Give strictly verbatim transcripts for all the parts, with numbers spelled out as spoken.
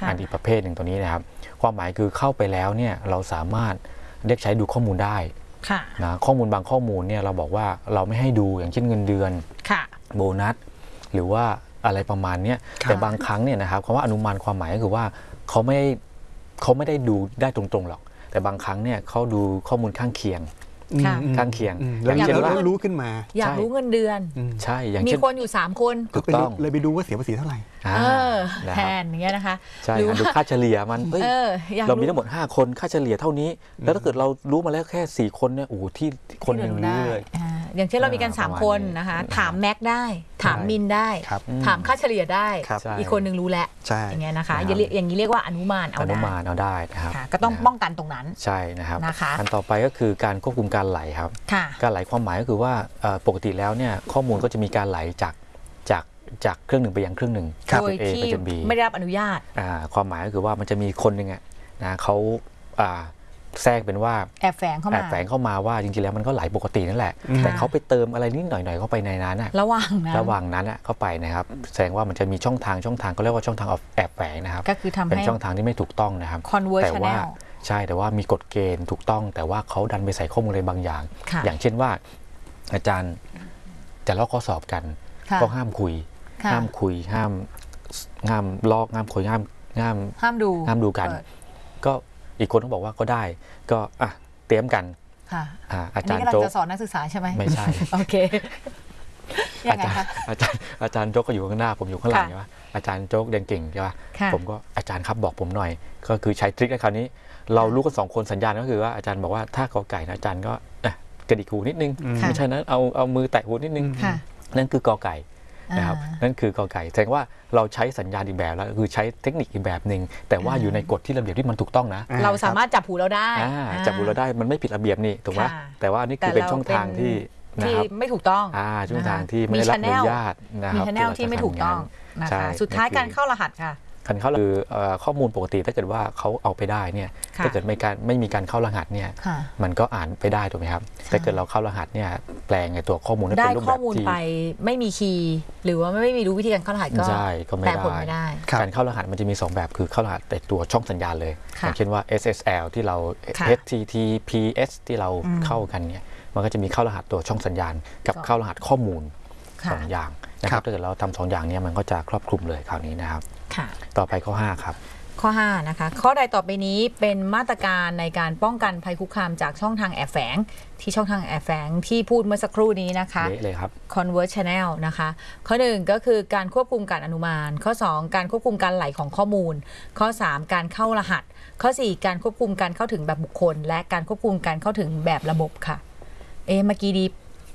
อันอีกประเภทหนึ่งตัวนี้นะครับความหมายคือเข้าไปแล้วเนี่ยเราสามารถเรียกใช้ดูข้อมูลได้นะข้อมูลบางข้อมูลเนี่ยเราบอกว่าเราไม่ให้ดูอย่างเช่นเงินเดือนโบนัสหรือว่าอะไรประมาณนี้แต่บางครั้งเนี่ยนะครับคำว่าอนุมานความหมายก็คือว่าเขาไม่เขาไม่ได้ดูได้ตรงๆหรอกแต่บางครั้งเนี่ยเขาดูข้อมูลข้างเคียงข้างเคียงอย่างเช่นว่ารู้ขึ้นมาอยากรู้เงินเดือนใช่อย่างมีคนอยู่สามคนถูกต้องเลยไปดูว่าเสียภาษีเท่าไหร่แทนอย่างเงี้ยนะคะใช่ดูค่าเฉลี่ยมันเรามีทั้งหมดห้าคนค่าเฉลี่ยเท่านี้แล้วถ้าเกิดเรารู้มาแล้วแค่สี่คนเนี่ยโอ้ที่คนหนึ่งรู้เลยอย่างเช่นเรามีกันสามคนนะคะถามแม็กได้ถามมินได้ถามค่าเฉลี่ยได้อีกคนหนึ่งรู้แล้วอย่างเงี้ยนะคะอย่างนี้เรียกว่าอนุมานเอาได้อนุมานเอาได้นะครับก็ต้องป้องกันตรงนั้นใช่นะครับอันต่อไปก็คือการควบคุมการไหลครับการไหลความหมายก็คือว่าปกติแล้วเนี่ยข้อมูลก็จะมีการไหลจากจากจากเครื่องหนึ่งไปยังเครื่องหนึ่งโดยที่ไม่ได้รับอนุญาตความหมายก็คือว่ามันจะมีคนหนึ่งอ่ะนะเขาแทรกเป็นว่าแอบแฝงเข้ามาแอบแฝงเข้ามาว่าจริงๆแล้วมันก็ไหลปกตินั่นแหละแต่เขาไปเติมอะไรนิดหน่อยๆเข้าไปในนั้นระหว่างนั้นระหว่างนั้นเข้าไปนะครับแสดงว่ามันจะมีช่องทางช่องทางก็เรียกว่าช่องทางแอบแฝงนะครับก็คือทำให้เป็นช่องทางที่ไม่ถูกต้องนะครับแต่ว่าใช่แต่ว่ามีกฎเกณฑ์ถูกต้องแต่ว่าเขาดันไปใส่ข้อมูลอะไรบางอย่างอย่างเช่นว่าอาจารย์จะลอกข้อสอบกันก็ห้ามคุยห้ามคุยห้ามห้ามลอกห้ามคุยห้ามห้ามห้ามดูห้ามดูกันก็อีกคนต้องบอกว่าก็ได้ก็อ่ะเตรียมกันอาจารย์โจ๊กจะสอนนักศึกษาใช่ไหมไม่ใช่โอเคอาจารย์อาจารย์อาจารย์โจ๊กก็อยู่ข้างหน้าผมอยู่ข้างหลังใช่ไหมอาจารย์โจ๊กเรียนเก่งใช่ไหมผมก็อาจารย์ครับบอกผมหน่อยก็คือใช้ทริคในคราวนี้เรารู้กันสองคนสัญญาณก็คือว่าอาจารย์บอกว่าถ้ากอไก่อาจารย์ก็กระดิกหูนิดนึงไม่ใช่นั้นเอาเอามือแตะหูนิดนึงนั่นคือกอไก่นะครับนั่นคือกอไก่แสดงว่าเราใช้สัญญาณอีกแบบแล้วคือใช้เทคนิคอีกแบบหนึ่งแต่ว่าอยู่ในกฎที่ระเบียบที่มันถูกต้องนะเราสามารถจับหูเราได้จับหูเราได้มันไม่ผิดระเบียบนี่ถูกไหมแต่ว่านี่คือเป็นช่องทางที่ที่ไม่ถูกต้องช่องทางที่ไม่ได้รับอนุญาตนะครับมี channel ที่ไม่ถูกต้องนะคะสุดท้ายการเข้ารหัสค่ะการเข้าคือข้อมูลปกติถ้าเกิดว่าเขาเอาไปได้เนี่ยถ้าเกิดไม่การไม่มีการเข้ารหัสเนี่ยมันก็อ่านไปได้ถูกไหมครับถ้าเกิดเราเข้ารหัสเนี่ยแปลงในตัวข้อมูลได้ข้อมูลไปไม่มีคีย์หรือว่าไม่มีรู้วิธีการเข้ารหัสก็แปลผลไม่ได้การเข้ารหัสมันจะมีสองแบบคือเข้ารหัสแต่ตัวช่องสัญญาณเลยอย่างเช่นว่า เอส เอส แอล ที่เรา เอช ที ที พี เอส ที่เราเข้ากันเนี่ยมันก็จะมีเข้ารหัสตัวช่องสัญญาณกับเข้ารหัสข้อมูลสองอย่างนะครับถ้าเกิดเราทำสองอย่างนี้มันก็จะครอบคลุมเลยคราวนี้นะครับต่อไปข้อห้าครับข้อห้านะคะข้อใดต่อไปนี้เป็นมาตรการในการป้องกันภัยคุกคามจากช่องทางแอบแฝงที่ช่องทางแอบแฝงที่พูดเมื่อสักครู่นี้นะคะเลยครับ Convert Channel นะคะข้อหนึ่งก็คือการควบคุมการอนุมานข้อสองการควบคุมการไหลของข้อมูลข้อสามการเข้ารหัสข้อสี่การควบคุมการเข้าถึงแบบบุคคลและการควบคุมการเข้าถึงแบบระบบค่ะเอ๊ะเมื่อกี้ดี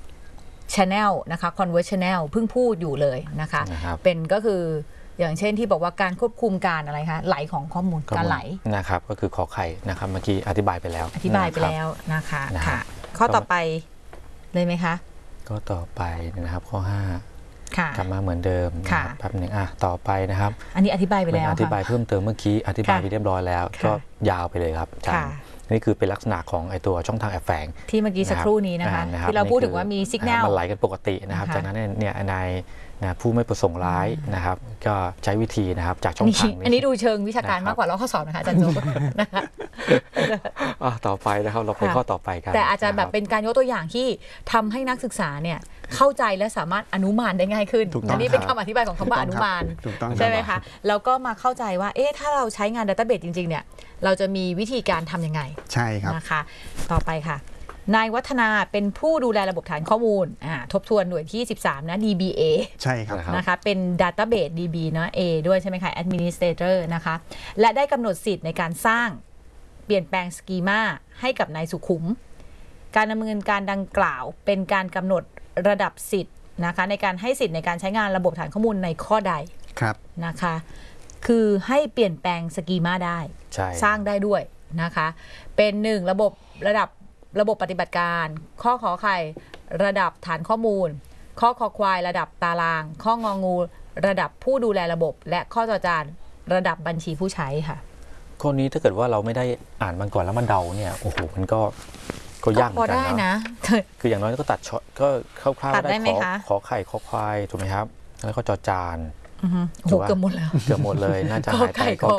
Channel นะคะ Convert Channel เพิ่งพูดอยู่เลยนะคะเป็นก็คืออย่างเช่นที่บอกว่าการควบคุมการอะไรคะไหลของข้อมูลการไหลนะครับก็คือขอไข่นะครับเมื่อกี้อธิบายไปแล้วอธิบายไปแล้วนะคะค่ะข้อต่อไปเลยไหมคะก็ต่อไปนะครับข้อห้ากลับมาเหมือนเดิมแป๊บหนึ่งอ่ะต่อไปนะครับอันนี้อธิบายไปแล้วอธิบายเพิ่มเติมเมื่อกี้อธิบายไปเรียบร้อยแล้วก็ยาวไปเลยครับอาจารย์นี่คือเป็นลักษณะของไอตัวช่องทางแอบแฝงที่เมื่อกี้สักครู่นี้นะคะที่เราพูดถึงว่ามีสัญญาณมันไหลกันปกตินะครับจากนั้นเนี่ยในนะผู้ไม่ประสงค์ร้ายนะครับก็ใช้วิธีนะครับจากช่องทางนี้อันนี้ดูเชิงวิชาการมากกว่าเราข้อสอบนะคะอาจารย์โจ๊กนะคะต่อไปนะครับเราไปข้อต่อไปกันแต่อาจจะแบบเป็นการยกตัวอย่างที่ทำให้นักศึกษาเนี่ยเข้าใจและสามารถอนุมานได้ง่ายขึ้นอันนี้เป็นคำอธิบายของคำว่าอนุมานใช่ไหมคะแล้วก็มาเข้าใจว่าเอ๊ะถ้าเราใช้งาน Database จริงๆเนี่ยเราจะมีวิธีการทำยังไงใช่ครับนะคะต่อไปค่ะนายวัฒนาเป็นผู้ดูแลระบบฐานข้อมูลทบทวนหน่วยที่สิบสามนะ ดี บี เอใช่ครับนะคะเป็น Database ดี บี เนาะ A ด้วยใช่ไหมคะ Administrator นะคะและได้กำหนดสิทธิ์ในการสร้างเปลี่ยนแปลงสกีมาให้กับนายสุขุมการดำเนินการดังกล่าวเป็นการกำหนดระดับสิทธิ์นะคะในการให้สิทธิ์ในการใช้งานระบบฐานข้อมูลในข้อใดครับนะคะคือให้เปลี่ยนแปลงสกีมาได้สร้างได้ด้วยนะคะเป็นหนึ่งระบบระดับระบบปฏิบัติการข้อขอไข่ระดับฐานข้อมูลข้อคอควายระดับตารางข้ององูระดับผู้ดูแลระบบและข้อจอจานระดับบัญชีผู้ใช้ค่ะข้อนี้ถ้าเกิดว่าเราไม่ได้อ่านมันก่อนแล้วมันเดาเนี่ยโอ้โหมันก็ก็ยากเหมือนกันนะคืออย่างน้อยก็ตัดช็อตก็คร่าวๆได้ขอขอไข่ขอควายถูกไหมครับแล้วก็จอจานโอ้โหเกือบหมดแล้วเกือบหมดเลยน่าจะหายไปก็